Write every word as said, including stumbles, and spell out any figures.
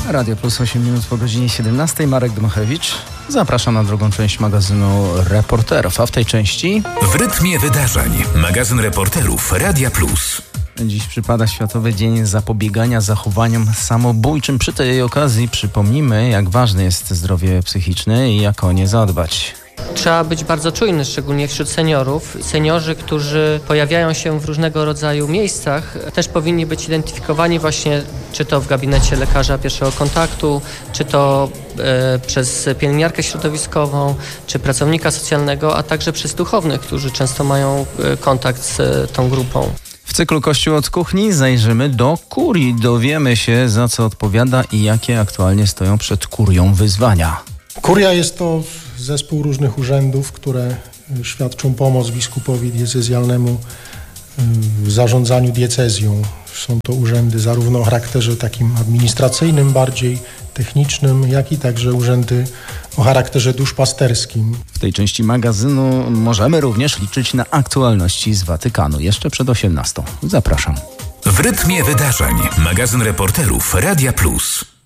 Radio Plus, osiem minut po godzinie siedemnastej. Marek Dmochewicz. Zapraszam na drugą część magazynu Reporterów, a w tej części... W rytmie wydarzeń. Magazyn Reporterów Radia Plus. Dziś przypada Światowy Dzień Zapobiegania Zachowaniom Samobójczym. Przy tej okazji przypomnimy, jak ważne jest zdrowie psychiczne i jak o nie zadbać. Trzeba być bardzo czujny, szczególnie wśród seniorów. Seniorzy, którzy pojawiają się w różnego rodzaju miejscach, też powinni być identyfikowani właśnie czy to w gabinecie lekarza pierwszego kontaktu, czy to e, przez pielęgniarkę środowiskową, czy pracownika socjalnego, a także przez duchownych, którzy często mają e, kontakt z e, tą grupą. W cyklu Kościół od kuchni zajrzymy do kurii. Dowiemy się, za co odpowiada i jakie aktualnie stoją przed kurią wyzwania. Kuria jest to zespół różnych urzędów, które świadczą pomoc biskupowi diecezjalnemu w zarządzaniu diecezją. Są to urzędy zarówno o charakterze takim administracyjnym, bardziej technicznym, jak i także urzędy o charakterze duszpasterskim. W tej części magazynu możemy również liczyć na aktualności z Watykanu. Jeszcze przed osiemnastą. Zapraszam. W rytmie wydarzeń. Magazyn Reporterów Radia Plus.